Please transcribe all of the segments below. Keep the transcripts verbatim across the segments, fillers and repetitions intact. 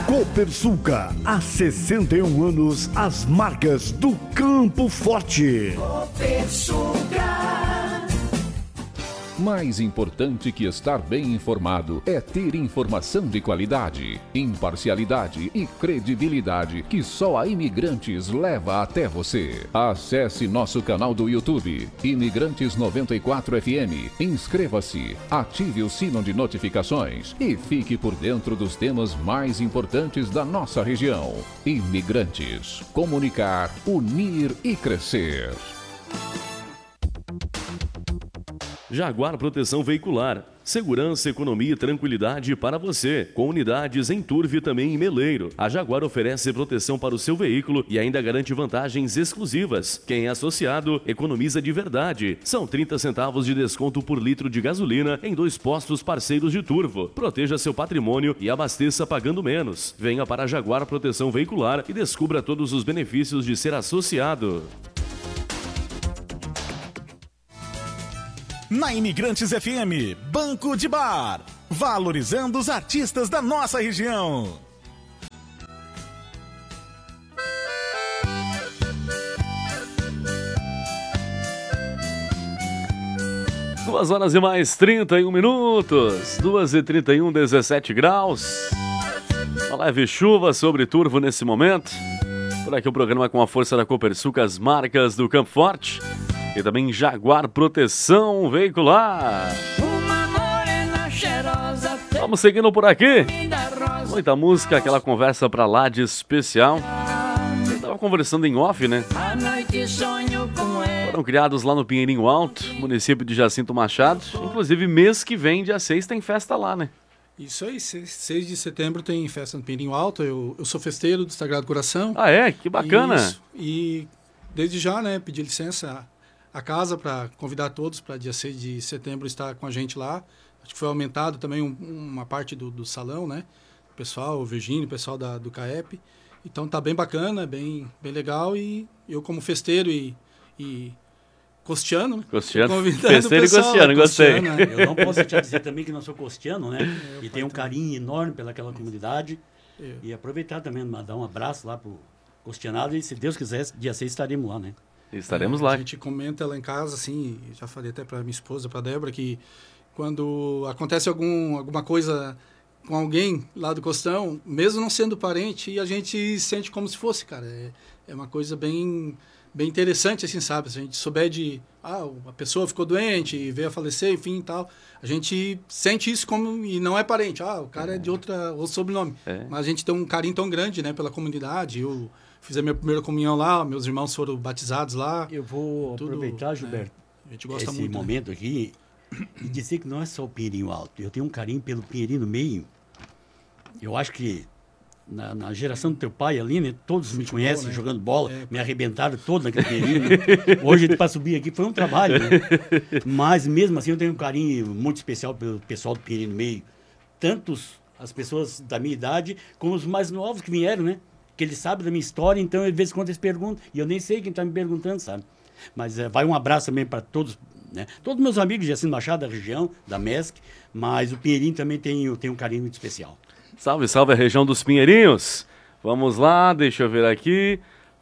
Copersucar, há sessenta e um anos, as marcas do Campo Forte. Copersucar. Mais importante que estar bem informado é ter informação de qualidade, imparcialidade e credibilidade que só a Imigrantes leva até você. Acesse nosso canal do YouTube, Imigrantes noventa e quatro F M. Inscreva-se, ative o sino de notificações e fique por dentro dos temas mais importantes da nossa região. Imigrantes. Comunicar, unir e crescer. Jaguar Proteção Veicular. Segurança, economia e tranquilidade para você. Com unidades em Turvo e também em Meleiro. A Jaguar oferece proteção para o seu veículo e ainda garante vantagens exclusivas. Quem é associado, economiza de verdade. São trinta centavos de desconto por litro de gasolina em dois postos parceiros de Turvo. Proteja seu patrimônio e abasteça pagando menos. Venha para a Jaguar Proteção Veicular e descubra todos os benefícios de ser associado. Na Imigrantes F M, Banco de Bar, valorizando os artistas da nossa região. Duas horas e mais trinta e um minutos, duas e trinta e um, dezessete graus. Uma leve chuva sobre Turvo nesse momento. Por aqui o programa com a força da Copersucar, as marcas do Campo Forte. E também Jaguar Proteção Veicular. Vamos seguindo por aqui. Muita música, aquela conversa pra lá de especial. Eu tava conversando em off, né? Foram criados lá no Pinheirinho Alto, município de Jacinto Machado. Inclusive, mês que vem, dia seis, tem festa lá, né? Isso aí, seis de setembro tem festa no Pinheirinho Alto. Eu, eu sou festeiro do Sagrado Coração. Ah, é? Que bacana. Isso. E desde já, né, pedi licença a casa para convidar todos para dia seis de setembro estar com a gente lá. Acho que foi aumentado também um, uma parte do, do salão, né? O pessoal, o Virgínio, o pessoal da, do CAEP. Então tá bem bacana, bem, bem legal. E eu como festeiro e, e costiano, né? Costiano, festeiro e costiano, gostei. Né? Eu não posso te dizer também que não sou costiano, né? É, e tenho um carinho enorme pelaquela comunidade. É. E aproveitar também, dar um abraço lá pro costianado. E se Deus quiser, dia seis estaremos lá, né? Estaremos é, lá. A gente comenta lá em casa, assim, já falei até para minha esposa, para Débora, que quando acontece algum, alguma coisa com alguém lá do Costão, mesmo não sendo parente, a gente sente como se fosse, cara. É, é uma coisa bem, bem interessante, assim, sabe? Se a gente souber de, ah, a pessoa ficou doente e veio a falecer, enfim e tal, a gente sente isso como, e não é parente, ah, o cara é, é de outra, outro sobrenome. É. Mas a gente tem um carinho tão grande, né, pela comunidade. Eu fiz a minha primeira comunhão lá, meus irmãos foram batizados lá. Eu vou tudo, aproveitar, Gilberto, é, a gente gosta esse muito, momento né? aqui e dizer que não é só o Pinheirinho Alto. Eu tenho um carinho pelo Pinheirinho no Meio. Eu acho que na, na geração do teu pai ali, né? Todos Futebol, me conhecem, né? Jogando bola, é. Me arrebentaram todo naquele Pinheirinho. Né? Hoje, para subir aqui, foi um trabalho, né? Mas, mesmo assim, eu tenho um carinho muito especial pelo pessoal do Pinheirinho no Meio. Tantos as pessoas da minha idade, como os mais novos que vieram, né? Que eles sabem da minha história, então, de vez em quando, eles perguntam. E eu nem sei quem está me perguntando, sabe? Mas é, vai um abraço também para todos, né? Todos meus amigos de Jacinto Machado, da região, da M E S C, mas o Pinheirinho também tem, tem um carinho muito especial. Salve, salve a região dos Pinheirinhos. Vamos lá, deixa eu ver aqui.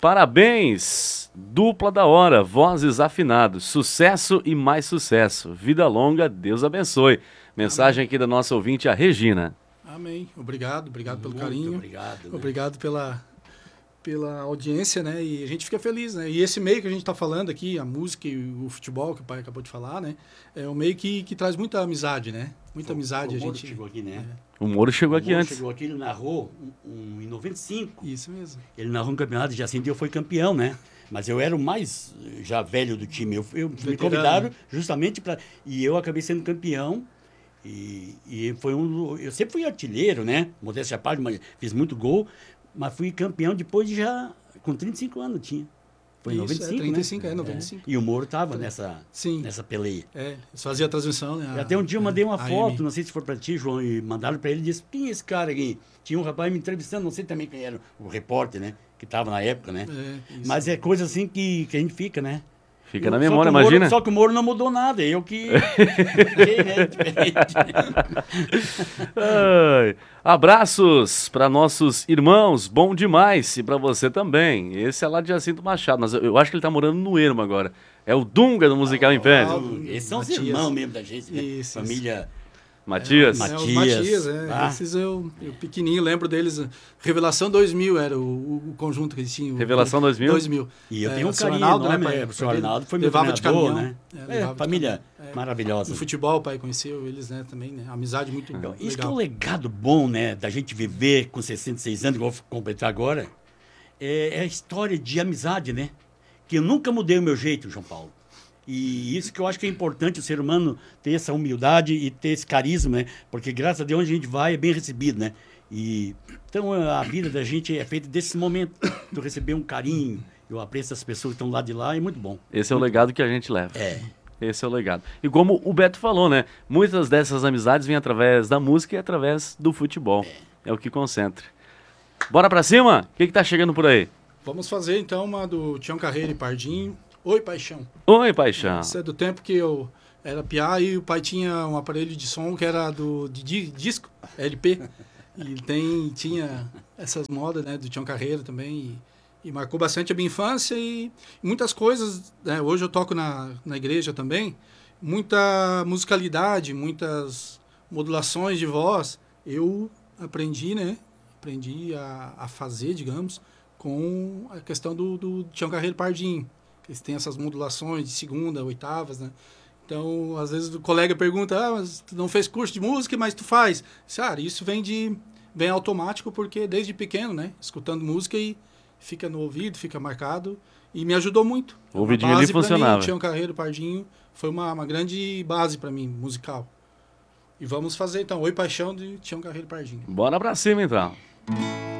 Parabéns, dupla da hora, vozes afinados, sucesso e mais sucesso. Vida longa, Deus abençoe. Mensagem Amém. Aqui da nossa ouvinte, a Regina. Amém. Obrigado, obrigado pelo muito carinho. Obrigado. Né? Obrigado pela, pela audiência, né? E a gente fica feliz, né? E esse meio que a gente está falando aqui, a música e o futebol, que o pai acabou de falar, né? É um meio que, que traz muita amizade, né? Muita foi, amizade. foi a gente chegou aqui, né? É. O Moro chegou o aqui Moro antes. chegou aqui, ele narrou um, um, em noventa e cinco. Isso mesmo. Ele narrou um campeonato de Jacinto e eu fui campeão, né? Mas eu era o mais já velho do time. Eu, eu me convidaram justamente para... E eu acabei sendo campeão. E, e foi um... Eu sempre fui artilheiro, né? Modéstia à parte, mas fiz muito gol. Mas fui campeão depois de já... Com trinta e cinco anos tinha. Foi em noventa e cinco, é, trinta e cinco, né? é, noventa e cinco. É. E o Moro estava nessa, nessa peleia. É, fazia a transmissão, né? A, Até um dia eu mandei uma a, foto, a não sei se for para ti, João, e mandaram para ele e disse, quem é esse cara aqui? Tinha um rapaz me entrevistando, não sei também quem era o repórter, né? Que estava na época, né? É, Mas é coisa assim que, que a gente fica, né? Fica na memória, só imagina. Moro, só que o Moro não mudou nada, eu que... Fiquei, né, diferente. Ai, abraços para nossos irmãos, bom demais, e para você também. Esse é lá de Jacinto Machado, mas eu, eu acho que ele tá morando no Ermo agora. É o Dunga do Musical Império. Esses são os Matias. irmãos mesmo da gente, né? Isso, Família... Matias. É, Matias, os Matias, é. tá? Esses eu, eu pequenininho, lembro deles. Revelação dois mil era o, o conjunto que eles tinham. Revelação dois mil? dois mil. E eu É, tenho um o senhor carinho Arnaldo, enorme, né, pai? né? O senhor Arnaldo foi meu Levava de treinador, caminhão. né? É, É, levava de família caminhão. É. maravilhosa. No futebol, o pai conheceu eles, né, também, né? Amizade muito Então, legal. isso que é um legado bom, né? Da gente viver com sessenta e seis anos, que eu vou completar agora, é, é a história de amizade, né? Que eu nunca mudei o meu jeito, João Paulo. E isso que eu acho que é importante o ser humano ter essa humildade e ter esse carisma, né? Porque graças a Deus onde a gente vai é bem recebido, né? E então a vida da gente é feita desse momento, de receber um carinho, eu apreço as pessoas que estão lá de lá, é muito bom. Esse é o legado que a gente leva. É. Esse é o legado. E como o Beto falou, né? Muitas dessas amizades vêm através da música e através do futebol. É, é o que concentra. Bora pra cima? O que que tá chegando por aí? Vamos fazer então uma do Tião Carreiro e Pardinho. Oi, Paixão. Oi, paixão. Isso é do tempo que eu era piá e o pai tinha um aparelho de som que era do de, di- disco, L P. E tem, tinha essas modas, né, do Tião Carreiro também. E, e marcou bastante a minha infância e muitas coisas, né? Hoje eu toco na, na igreja também. Muita musicalidade, muitas modulações de voz. Eu aprendi, né? Aprendi a, a fazer, digamos, com a questão do, do Tião Carreiro Pardinho. Eles têm essas modulações de segunda, oitavas, né? Então, às vezes o colega pergunta, ah, mas tu não fez curso de música, mas tu faz. Cara, isso vem de vem automático, porque desde pequeno, né? Escutando música e fica no ouvido, fica marcado. E me ajudou muito. O ouvidinho ali funcionava. O Tião Carreiro Pardinho foi uma, uma grande base para mim, musical. E vamos fazer então, Oi Paixão de Tião Carreiro Pardinho. Bora pra cima, então.